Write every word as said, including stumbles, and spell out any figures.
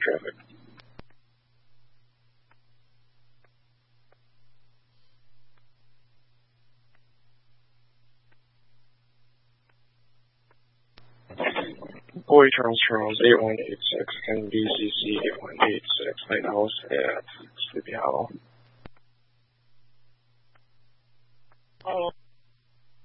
traffic. Boy Charles Charles, eight one eight six, and B C C eight one eight six, Lighthouse at Sleepy Hollow. Hello.